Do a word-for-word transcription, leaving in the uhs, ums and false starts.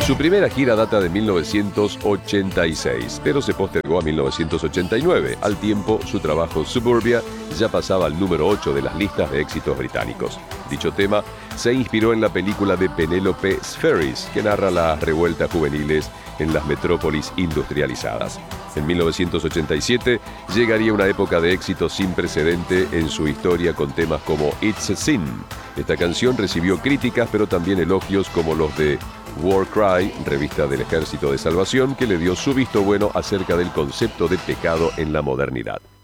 Su primera gira data de mil novecientos ochenta y seis, pero se postergó a mil novecientos ochenta y nueve. Al tiempo, su trabajo Suburbia ya pasaba al número ocho de las listas de éxitos británicos. Dicho tema se inspiró en la película de Penélope Spheris, que narra las revueltas juveniles en las metrópolis industrializadas. En mil novecientos ochenta y siete llegaría una época de éxito sin precedente en su historia con temas como It's a Sin. Esta canción recibió críticas pero también elogios como los de War Cry, revista del Ejército de Salvación, que le dio su visto bueno acerca del concepto de pecado en la modernidad.